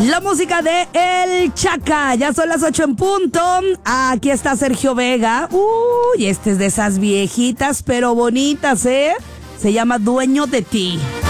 La música de El Chaca. Ya son las 8 en punto. Aquí está Sergio Vega. Uy, este es de esas viejitas pero bonitas, ¿eh? Se llama Dueño de Ti.